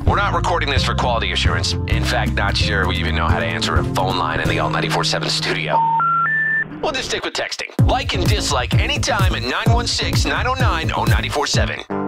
We're not recording this for quality assurance. In fact, not sure we even know how to answer a phone line in the Alt 94.7 studio. We'll just stick with texting. Like and dislike anytime at 916-909-0947.